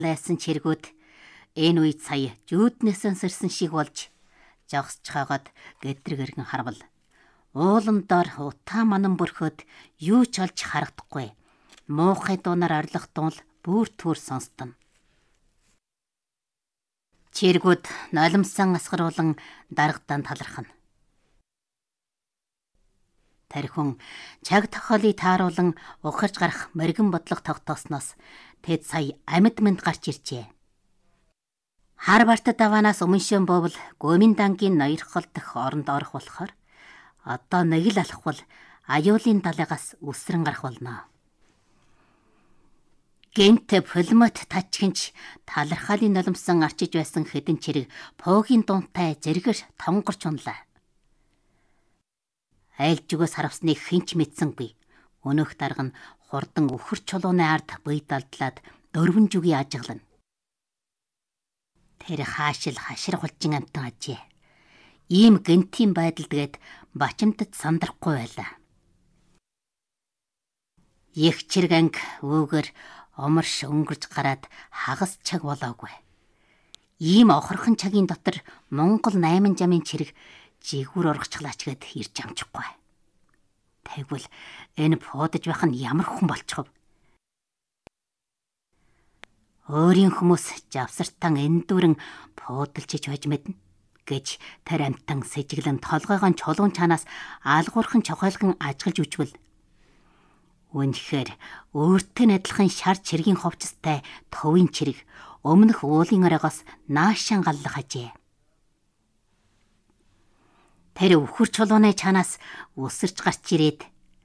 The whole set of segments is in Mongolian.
Лайсан чиргүүд энэ үед сая жүүднээсээ сэрсэн шиг болж жогсч хагаад гэдрэг эргэн харвал уулан доор утаа манан бүрхөд юу ч олж харагдахгүй. Муухай дуунаар орлох дуул бүр түр сонстон. Чиргүүд нулимсан асгаруулан даргадан талархна. Тархин чаг тохиолыг тааруулан ухарж гарах мэрэгэн бодлого тогтоосноос тэд сая амьд мэнд гарч иржээ. Хар барта даваанаас өмншөн бовл Гоминдангийн ноёрхол дэх оронд орох болохоор одоо нэг л алхвал аюулын далайгаас үсрэн гарах болно. Гэнт пулмот тачгинч талархаалын нулимсан арчиж байсан хэдэн чирэг пуугийн дуунтай зэрэгэр тонгорч унлаа. Айлжгоос харавсныг хинч мэдсэнгүй. Өнөөх дарга нь хурдан өхөр чулууны ард бие далдлаад дөрвөн жүгийн ажиглана. Тэр хаашил хашир хулжин амтан ажээ. Ийм гэнтийн байдалдгээд бачимдад сандрахгүй байлаа. Их чирэг анги өвгөр оморш өнгөрж гараад хагас чаг болоогүй. Ийм охорхон цагийн дотор Монгол 8 жамын чирэг жигүүр оргочлаач гэд ирж амжихгүй. Тэгвэл энэ пуудаж байх нь ямар хүн болчихов? Өөрийн хүмүүс жавсартан эндүрэн пуудалчиж байж мэднэ гэж тэр амтан сэжиглэн толгойгоо чулуун чанаас аалгуурхан чохойлгон ажиглж үжвэл үнэхээр өөртөө адилхан шар чиргийн ховчстай төвийн чирэг өмнөх уулын оройгоос наашаан галлах ажээ. Тэр өвхөр чулууны чанаас үсэрч гарч ирээд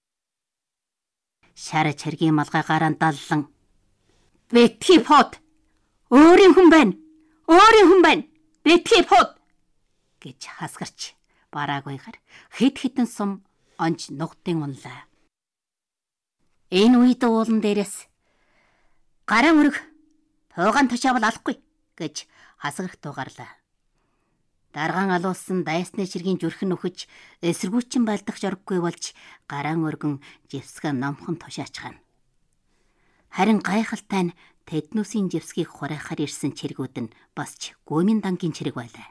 шар чиргийн малгайгаар даллан "Бэтгий пууд! Өөрийн хүн байна! Өөрийн хүн байна! Бэтгий пууд!" гэж хасгарч бараагүйгээр хэд хэдэн сум онж нугдын унлаа. Энэ үед уулан дээрээс "Гараа мөрөг! Туугаан тушаавал алахгүй" гэж хасгарах тугаарлаа. Даргаан алуулсан дайсны чиргийн зүрхэн нөхөж эсэргүүцэн байлдах жорггүй болж гараан өргөн живсгээ номхон тушаачхан. Харин гайхалтай нь тэднүүсийн живсгийг хурайхаар ирсэн чиргүүд нь бас ч Гоминдангийн чирэг байлаа.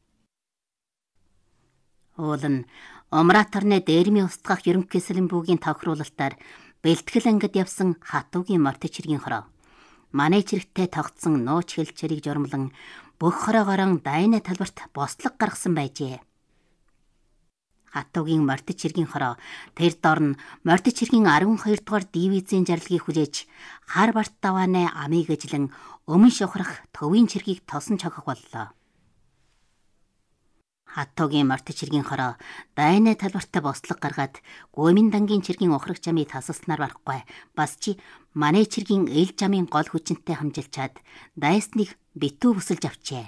Уул нь Омраторны дээрмийн устгах ерөнхийлөлийн бүгийн тохируулалтаар бэлтгэл ангид явсан хатуугийн морт чиргийн хороо манай чирэгтэй тогтсон нууч хэл чирэг журмлан бүх хороогоорон дайны талбарт бослог гаргасан байжээ. Хатуугийн морт чиргийн хороо тэр дор нь морт чиргийн 12 дугаар дивизийн жаргалгийг хүлээж хар барт давааны амийг эжлэн өмнө шухрах төвийн чиргийг тосон цохих боллоо. Хатуугийн морт чиргийн хороо дайны талбарт бослог гаргаад Гоминдангийн чиргийн ухрах жамыг тасалснаар барахгүй бас чи манай чиргийн эл жамын гол хүчинтэй хамжилчаад дайсныг битүү бүсэлж авчээ.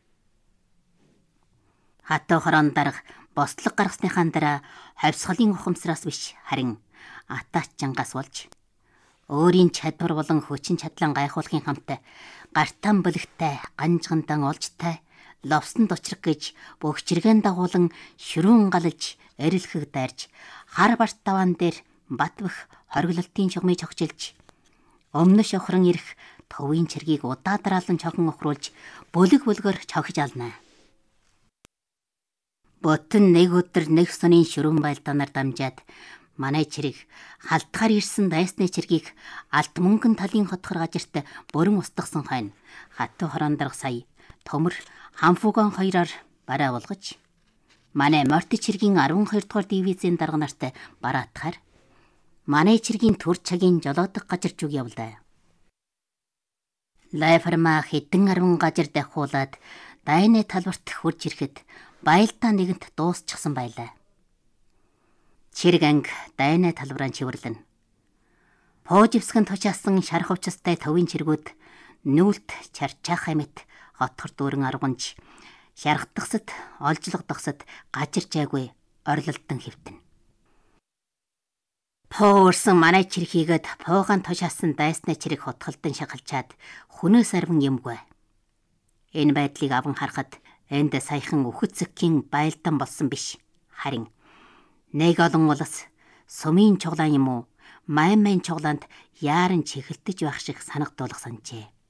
Хатуу хороон дарга бослог гаргасныхаа дараа ховсголын ухамсараас биш харин атаач чангаас болж өөрийн чадвар болон хүчин чадлан гайхуулахын хамт гартан бөлөгтэй ганжгандан олжтай ловсон дучраг гэж бүх чиргэн дагуулан ширүүн галж эрэлхэг дайрж хар барт даваан дээр батбах хориглолтын чогмыг чогчилж өмнө шохрон ирэх төвийн чиргийг удаа дараалан чохон охруулж бөлөг бөлгөр чогж ална. Ботон нэг өдөр нэг сонын ширүүн байлдаанаар дамжаад манай чирэг халтгаар ирсэн дайсны чиргийг алт мөнгөн талын хотхор гажирт бүрэн устгасан хойно хатуу хороон дарга сая төмөр хамфуган хоёроор бараа болгож манай морт чиргийн 12 дугаар дивизийн дарга нарт бараатахаар манай чиргийн төр цагийн жолоодох гажирч үг явлаа. Лайфарма хэдэн 10 гажир дахиулаад дайны талбарт хурж ирэхэд баялдаа нэгэнт дуусчихсан байлаа. Чирэг анги дайны талбараа чивэрлэн пооживсгэн тушаасан шар хувцастай төвийн чиргүүд нүүлт чарчаах амьд хотхор дүүрэн аргунж шархтагсад олжлогдохсод гажирчаагүй орилолтон хэвтэн. Поорсон манай чирхийгэд пуугаан тушаасан дайсны чирэг хотголдон шагалчаад хүнээс арван юмгүй. Энэ байдлыг аван харахад энд саяхан үхэцгийн байлдан болсон биш. Харин нэг олон улс сумын чуглаан юм уу, майн чуглаанд яаран чихэлдэж байх шиг санагдуулах санжээ.